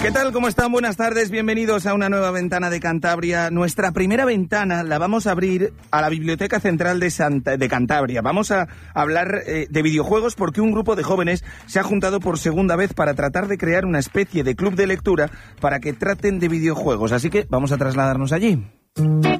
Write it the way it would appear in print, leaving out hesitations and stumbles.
¿Qué tal? ¿Cómo están? Buenas tardes, bienvenidos a una nueva ventana de Cantabria. Nuestra primera ventana la vamos a abrir a la Biblioteca Central de Cantabria. Vamos a hablar de videojuegos porque un grupo de jóvenes se ha juntado por segunda vez para tratar de crear una especie de club de lectura para que traten de videojuegos. Así que vamos a trasladarnos allí.